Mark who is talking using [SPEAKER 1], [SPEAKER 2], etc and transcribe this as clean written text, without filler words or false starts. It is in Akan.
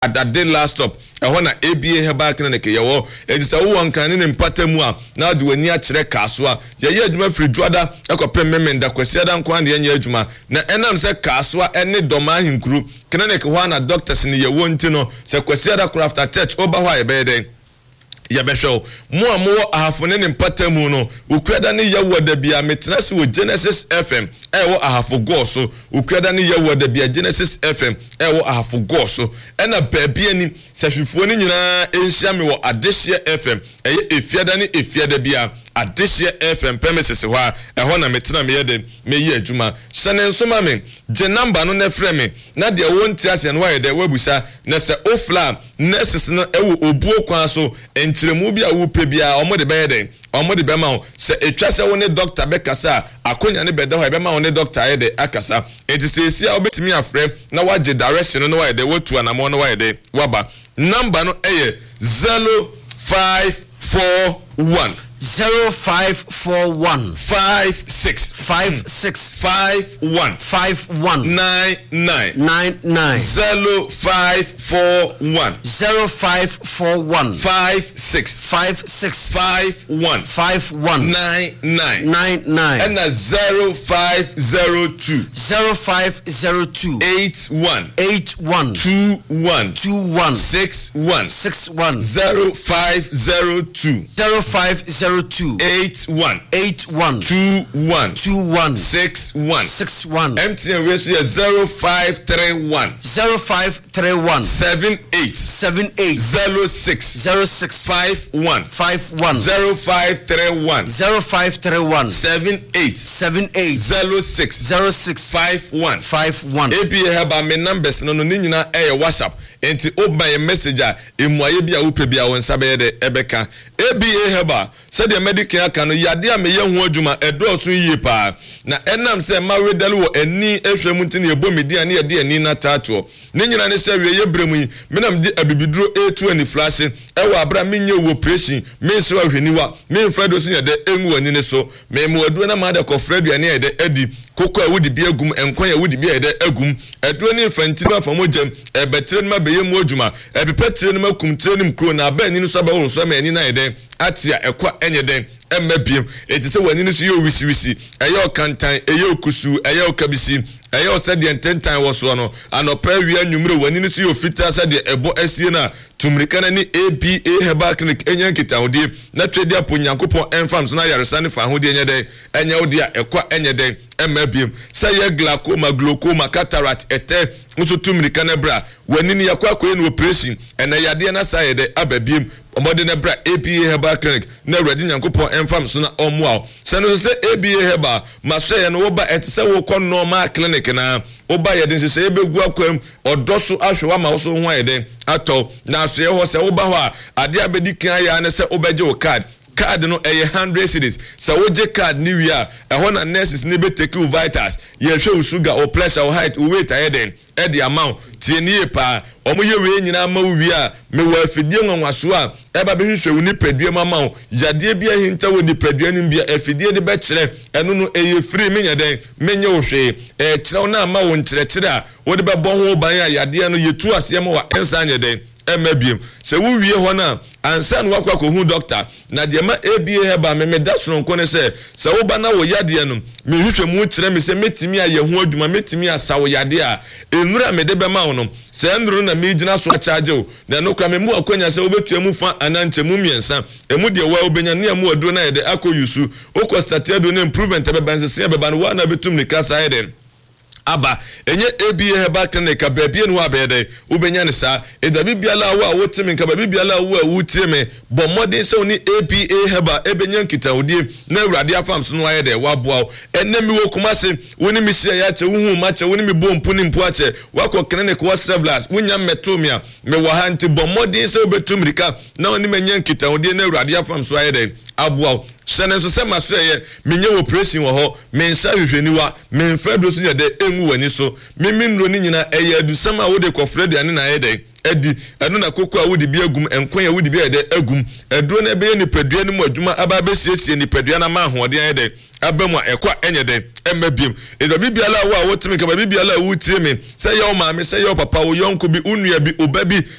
[SPEAKER 1] adade last stop ehona ABA Herbal Clinic yewo edisa wo wankane ne mpatamu a na de wani a kire kaso a ye adwuma firi duada ekopem memenda kwasiada nkwan de anya adwuma na enam se kaso a ene doma hinkuru clinic ho na doctors ne yewo ntino se kwasiada crafter church oba ho ayebeden yabehwo mo amowo ahafone ne mpatamu no ukweda ne yewo da bia metenase wo Genesis FM ewo ahafo go so ukweda ne yewo da bia Genesis FM ewo ahafo go so ena baabi ani sahwifo ne nyina enhia me wo Adehye FM eye efiada ne efiada bia Adehye FM premises ho a eho na metena me yede me yi adwuma sene nso ma me je number no na frɛ me na de wonti ase no wa yede wabusa na se ofla nurses no ewo obuo kwan so enkyeremu bia wo pe bia omode be yede omode be ma wo se etwa se wo ne doctor be kasa akonya ne beda ho be ma wo ne doctor yede akasa etisi a obetimi afrɛ na waje direction no wa yede wotu anamo no wa yede waba number no eye 0541
[SPEAKER 2] 0541
[SPEAKER 1] 56
[SPEAKER 2] 51
[SPEAKER 1] 99 0541 56 51 99 and 0502 81 21 61 0502 81 21 61 MTN we so 0531 78 06 51 0531 78 06 51 ABA Herbal me numbers no nyina WhatsApp enti oba ye messenger emuaye bia wo pe bia won sabe de ebeka ABA Herbal said the medical can yade a me ye ho adwuma edoso yie pa na enam se ma wedale wo ani ehwemu ntine ebomidi ane ye de ani na tato ne nyina ne se wie ye bremu yi menam de abibiduro A2 ani flash ewo abra menye wo operation me so ahweniwa me mfredo so ye de enwu ani ne so me mu aduro na ma de kofredo ani ye de edi koko awudi bi agum enkwan awudi bi ye de agum aduro ne fantino afamojam ebetre ma beye mu adwuma ebepetre ne makum tre ne mkro na aba ani no so ba wo so ma ani na ye de atia ekwa enye den emabiem etise wani no so ye wisi eyo kantan eyo kusu eyo kabisi eyo sede ententan wo so no anopa wi anwumre wani no so ye ofita sede ebo asie na tumrika na ni ABA Herbal Clinic enyan kitahode na twedi aponyankopon enfam so na yaresa ne fa hode enye den enye wode a ekwa enye den emabiem say glaucoma cataract ete nso tumrika na bra wani ni yakwa koye no operation ena yade na say de ababiem omode na bra ABA Herbal Clinic na ready nyankopon enfam so na omoa sano se ABA Herbal maso ye no wo ba etise wo kɔ normal clinic na wo ba ye den se ebegu akwam odoso ahwewa ma wo so ho ayede ato na so ye ho se wo ba ho a ade abedi kan ya na se obeje wo card no 100 cedis so woje card ni wi a ehon na nurses ni be take you vitals ye hwe wo sugar or pressure or height or weight ayeden e the amount tie ni e pa omo ye we nyina ma wi a me wa afidie nwanwaso a e ba be hwehwe wo ni padue mama wo yade bia hinta wo ni padue ni bia afidie de be kire eno no eye free menya den menye wo hwe kire wo na ma wo nkire a wo de be bo ho ban a yade no yetu asem wa ensa anye den emabiem se wo wie ho na ansa no wakwa ko hu doctor na de ma ABA Herbal me da soronko ne se wo ba na wo yade no me hwehwe mu kire me se metimi a ye ho adwuma metimi asa wo yade a enura me de be ma wo no se enuru na me gina so charge wo na no kwa me mu akonya se wo betua mu fa ananche mu miensa emu de wa obenya ne mu aduro na ye de akoyusu o start ado na improvement be banse se be ba no wa na betum ni kasa eden aba enye ABA Herbal Clinic ababie no abede ubenya ne sa edabi biala wa wotimi nka babi biala wa wutimi bo modern se oni ABA Herbal ebenya nkitahudie na awurade afam so no ayede waboa enemi wo kumase woni mi sia ya che wuhu ma che woni mi bompu ni mpu ache wako clinic wa sevlas wunya metomia me wa hanti bo modern se obetumrika na oni menya nkitahudie na awurade afam so ayede aboa sene so se maso ye menye operation wo ho mensa hwehweniwa menfa do so ye de enwu wani so miminro ni nyina eye adusam a wo de kofredi ane na yede edi eno na koko a wo de bi agum enkon ya wo de bi yede agum eduro na be ye ni padua ni mu adwuma aba be siesie ni padua na ma hoode yede abema ekwa enyede emmebiem edo bibiala wo a wotimi ka bibiala wo tie me say yo maame say yo papa wo yonko bi unua bi oba bi